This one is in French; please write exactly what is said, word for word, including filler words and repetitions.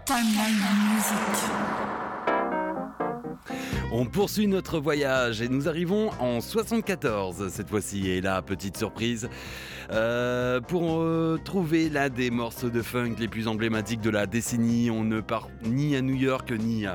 Timeline Music. On poursuit notre voyage et nous arrivons en soixante-quatorze cette fois-ci. Et là, petite surprise, euh, pour euh, trouver l'un des morceaux de funk les plus emblématiques de la décennie, on ne part ni à New York ni à